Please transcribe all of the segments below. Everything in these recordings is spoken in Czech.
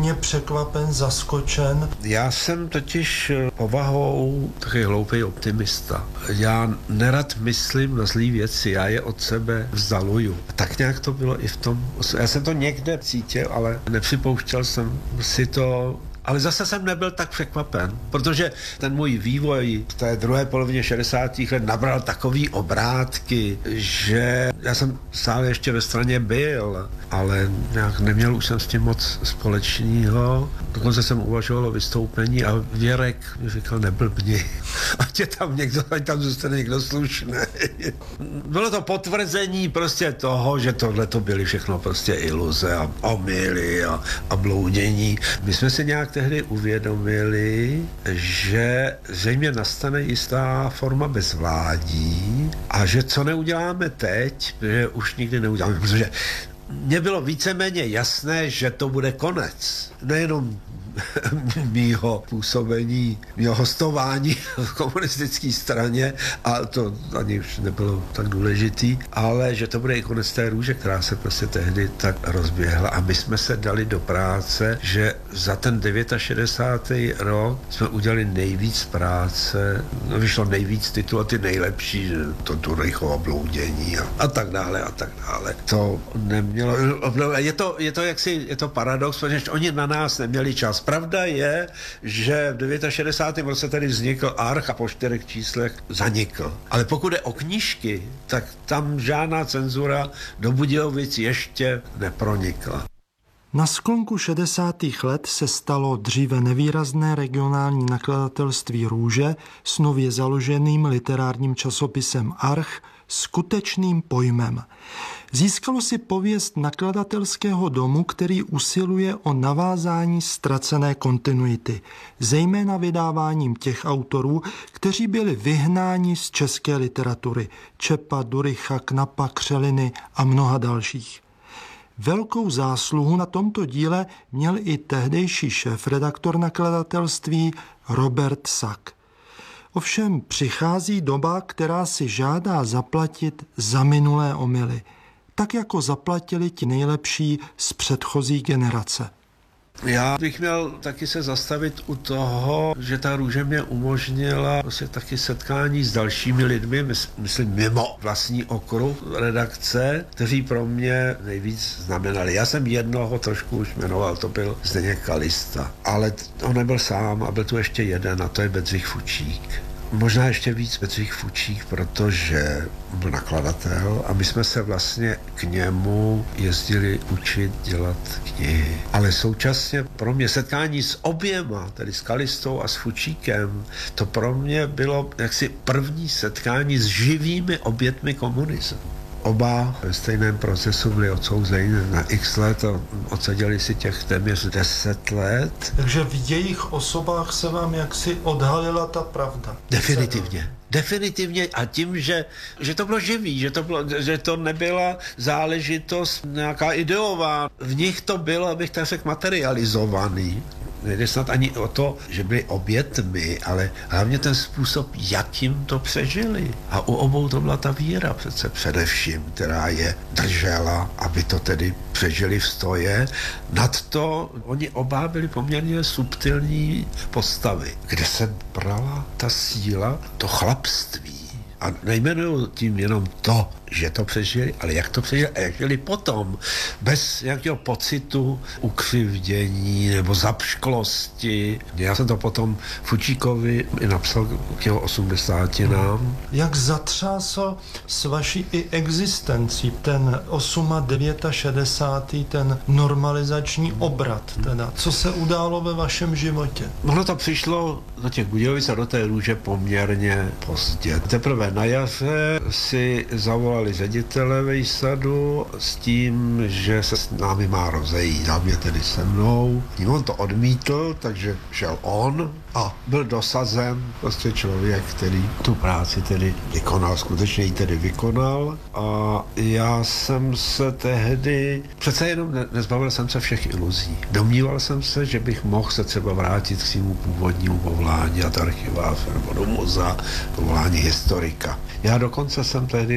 hodně překvapen, zaskočen. Já jsem totiž povahou taky hloupý optimista. Já nerad myslím na zlý věci, já je od sebe vzdaluju. Tak nějak to bylo i v tom. Já jsem to někde cítil, ale nepřipouštěl jsem si to. Ale zase jsem nebyl tak překvapen, protože ten můj vývoj v té druhé polovině 60. let nabral takový obrátky, že já jsem stále ještě ve straně byl, ale nějak neměl už jsem s tím moc společného. Dokonce jsem uvažoval o vystoupení a Věrek mi říkal, neblbni, ať je tam někdo, ať tam zůstane někdo slušný. Bylo to potvrzení prostě toho, že tohle to byly všechno prostě iluze a omyly a bloudění. My jsme si nějak tehdy uvědomili, že zřejmě nastane jistá forma bezvládí a že co neuděláme teď, že už nikdy neuděláme, protože mně bylo víceméně jasné, že to bude konec. Nejenom mýho působení, mýho hostování v komunistické straně, a to ani už nebylo tak důležitý, ale že to bude i konec té růže, která se prostě tehdy tak rozběhla a my jsme se dali do práce, že za ten 69. rok jsme udělali nejvíc práce, vyšlo nejvíc titulů, ty nejlepší, že to Turnejchovo bloudění a tak dále a tak dále. To nemělo, je to paradox, protože oni na nás neměli čas. Pravda je, že v 69. roce tady vznikl Arch a po 4 číslech zanikl. Ale pokud je o knížky, tak tam žádná cenzura do Budějovic ještě nepronikla. Na sklonku 60. let se stalo dříve nevýrazné regionální nakladatelství Růže s nově založeným literárním časopisem Arch skutečným pojmem. Získalo si pověst nakladatelského domu, který usiluje o navázání ztracené kontinuity, zejména vydáváním těch autorů, kteří byli vyhnáni z české literatury, Čepa, Durycha, Knapa, Křeliny a mnoha dalších. Velkou zásluhu na tomto díle měl i tehdejší šéfredaktor nakladatelství Robert Sack. Ovšem přichází doba, která si žádá zaplatit za minulé omyly, tak jako zaplatili ti nejlepší z předchozí generace. Já bych měl taky se zastavit u toho, že ta Růže mě umožnila prostě taky setkání s dalšími lidmi, myslím mimo vlastní okruh redakce, kteří pro mě nejvíc znamenali. Já jsem jednoho trošku už jmenoval, to byl Zdeněk Kalista, ale on nebyl sám a byl tu ještě jeden a to je Bedřich Fučík. Možná ještě víc Bedřich Fučík, protože byl nakladatel a my jsme se vlastně k němu jezdili učit dělat knihy. Ale současně pro mě setkání s oběma, tedy s Kalistou a s Fučíkem, to pro mě bylo jaksi první setkání s živými obětmi komunismu. Oba ve stejném procesu byli odsouzeni na x let a odseděli si těch téměř 10 let. Takže v jejich osobách se vám jaksi odhalila ta pravda. Definitivně a tím, že to bylo živý, že to nebyla záležitost nějaká ideová. V nich to bylo, abych tak řekl, materializovaný. Nejde snad ani o to, že byli obětmi, ale hlavně ten způsob, jakým to přežili. A u obou to byla ta víra přece především, která je držela, aby to tedy přežili v stoje. Nad to oni oba byli poměrně subtilní postavy, kde se brala ta síla, to chlapství. A nejmenuju tím jenom to, že to přežili, ale jak to přežili a jak žili potom, bez nějakého pocitu ukřivdění nebo zapšklosti. Já jsem to potom Fučíkovi i napsal k jeho 80. Jak zatřásl s vaší i existencí ten 69. ten normalizační obrat, teda co se událo ve vašem životě? Ono to přišlo do těch Budějovic a do té Růže poměrně pozdě. Teprve na jaře si zavolali ředitele Vejsadu s tím, že se s námi má rozejít, a mě tedy se mnou. On to odmítl, takže šel on a byl dosazen prostě člověk, který tu práci tedy vykonal, skutečně ji tedy vykonal a já jsem se tehdy, přece jenom nezbavil jsem se všech iluzí. Domníval jsem se, že bych mohl se třeba vrátit k svému původnímu povolání a archiváře nebo do muzea, povolání historika. Já dokonce jsem tehdy udělal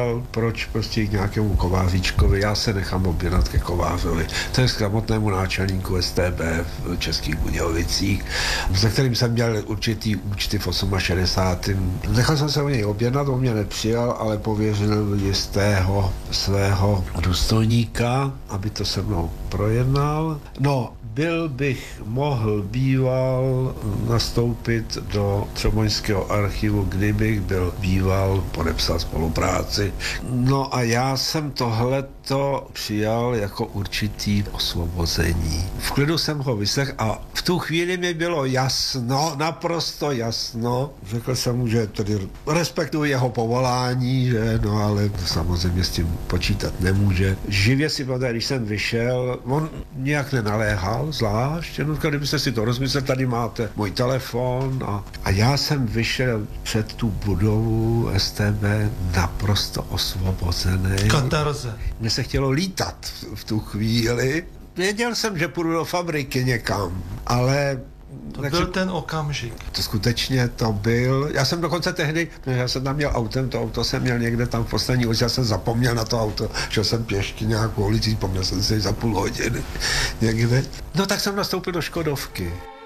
říkal, proč prostě k nějakému kováříčkovi, já se nechám objednat ke kovářovi. To je k samotnému náčelníku STB v Českých Budějovicích, se kterým jsem měl určitý účty v 68. Nechal jsem se o něj objednat, on mě nepřijal, ale pověřil jistého svého důstojníka, aby to se mnou projednal. No, mohl býval nastoupit do Třeboňského archivu, kdybych byl býval podepsat spolupráci. No a já jsem tohleto přijal jako určitý osvobození. V klidu jsem ho vyslech a v tu chvíli mi bylo jasno, naprosto jasno. Řekl jsem mu, že tedy respektuji jeho povolání, že no, ale samozřejmě s tím počítat nemůže. Živě si pamatuju, když jsem vyšel, on nějak nenaléhal, zvlášť, jenom kdybyste si to rozmysleli, tady máte můj telefon a já jsem vyšel před tu budovu STB naprosto osvobozený. Katarze. Mně se chtělo lítat v tu chvíli. Věděl jsem, že půjdu do fabriky někam, ale to byl ten okamžik. To skutečně to byl. Já jsem dokonce tehdy, já jsem tam měl autem, to auto jsem měl někde tam v poslední ulici, já jsem zapomněl na to auto, šel jsem pěšky nějakou ulicí, vzpomněl jsem si za půl hodiny někde. No tak jsem nastoupil do Škodovky.